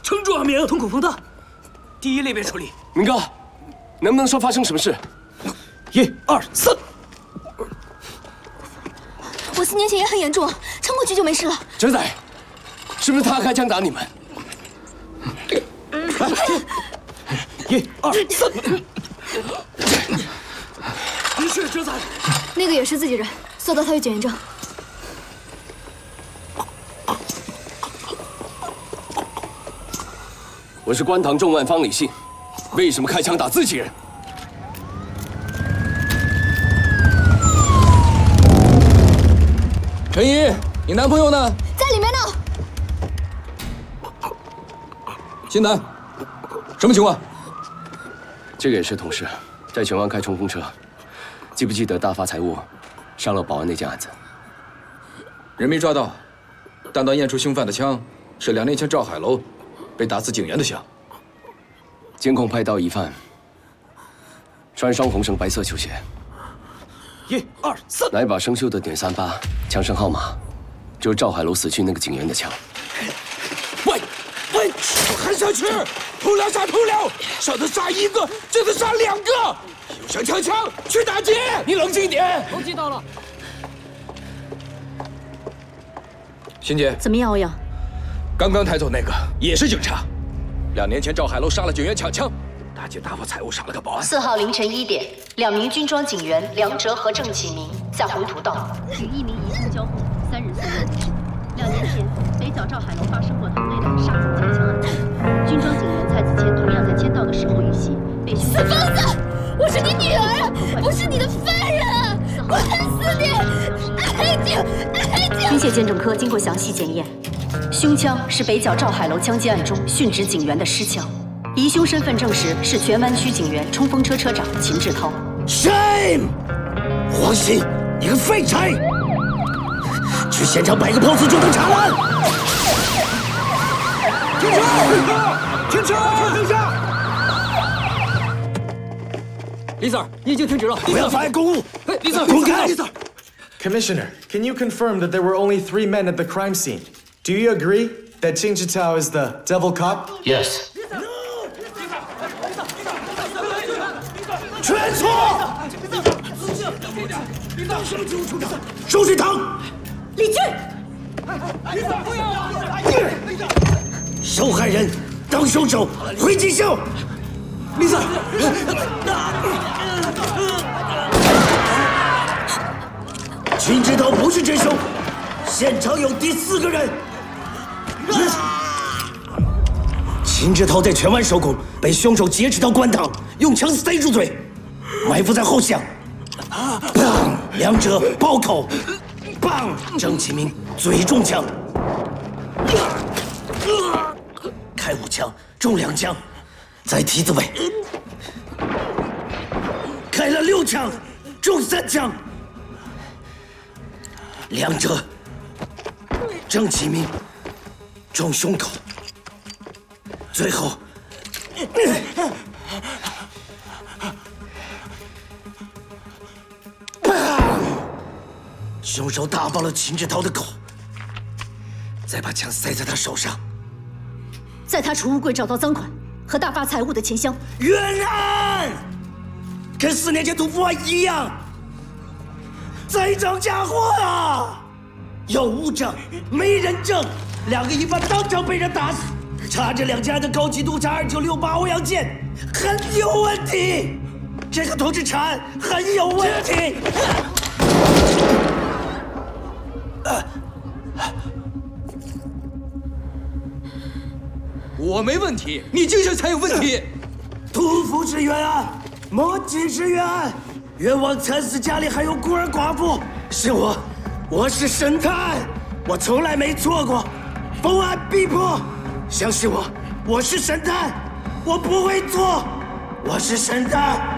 撑住啊，明！瞳孔放大，第一类别处理。 明哥，能不能说发生什么事 ？1、2、3。 我4年前也很严重，撑过去就没事了。 哲仔，是不是他开枪打你们 ？1、2、3。的确，哲仔。 那个也是自己人，搜到他有检验证。 我是关堂重案方李信，为什么开枪打自己人？ 陈怡，你男朋友呢？ 在里面呢。 新南，什么情况？ 这个也是同事，在荃湾开冲锋车，记不记得大发财物杀了保安那件案子？ 人没抓到，弹道验出凶犯的枪是2年前赵海楼 被打死警员的枪， 监控拍到疑犯穿双红绳白色球鞋。 1、2、3， 来把生锈的.38枪声号码，就是赵海楼死去那个警员的枪。 喂，还想吃？偷2杀偷2，少的杀1个，就得杀2个。有枪抢枪，去打劫！你冷静一点。 攻击到了。 欣姐， 怎么样，欧阳？ 刚刚抬走那个也是警察，2年前赵海楼杀了警员抢枪，大劫大发财物杀了个保安。 4号凌晨1点，2名军装警员梁哲和郑启明在宏图道与1名疑凶交火，3人送院离世。2年前，北角赵海楼发生过同类的杀警抢枪案，军装警员蔡子谦同样在签到的时候遇袭，被凶手。死疯子！我是你女儿，不是你的犯人！滚死你！安静，安静！军械鉴证科经过详细检验。 凶枪是北角赵海楼枪击案中殉职警员的尸枪，疑凶身份证实是荃湾区警员冲锋车车长秦志涛。 Shame！ 黄鑫，你个废柴！去现场摆个 pose 就能查完。停车！停车！停下！ 李 Sir， 你已经停止了。 不要妨碍公务！ 李 Sir， 滚开！李 Sir。 Commissioner, can you confirm that there were only 3 men at the crime scene? Do you agree that Qing Zhitao is the devil cop? Yes. 全错！收水堂。 李俊， 受害人当凶手，回警校。李 Sir。 秦志涛不是真凶，现场有第4个人。秦志涛在荃湾收工，被凶手劫持到官堂，用枪塞住嘴，埋伏在后巷。砰！梁哲爆口，砰！郑启明嘴中枪，开5枪，中2枪，在蹄子尾，开了6枪，中3枪。 梁哲、郑启明中胸口，最后，凶手打爆了秦志涛的口，再把枪塞在他手上， 在他储物柜找到赃款和大发财物的钱箱。 冤案，跟4年前屠夫案一样。 栽赃嫁祸啊！有物证，没人证，2个疑犯当场被人打死。查这2家的高级督察2968欧阳剑很有问题，这个同志查案很有问题。 我没问题，你精神才有问题。 屠夫是冤案，魔警是冤案。 冤枉惨死，家里还有孤儿寡妇。是我是神探，我从来没错过。逢案必破，相信我，我是神探，我不会错，我是神探。